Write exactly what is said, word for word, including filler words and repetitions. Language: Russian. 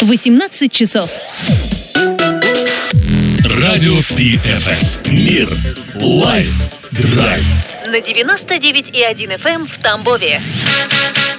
восемнадцать часов. Радио Пи Эф Эм. Мир. Лайф. Драйв. На девяносто девять и один эф эм в Тамбове.